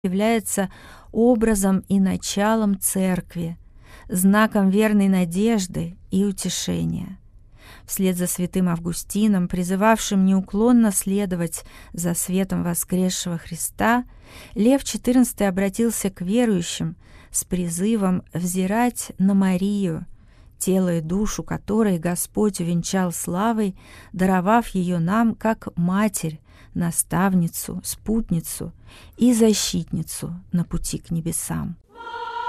является образом и началом Церкви, знаком верной надежды и утешения. Вслед за святым Августином, призывавшим неуклонно следовать за светом воскресшего Христа, Лев XIV обратился к верующим с призывом взирать на Марию, тело и душу которой Господь увенчал славой, даровав ее нам как Матерь, наставницу, спутницу и защитницу на пути к небесам.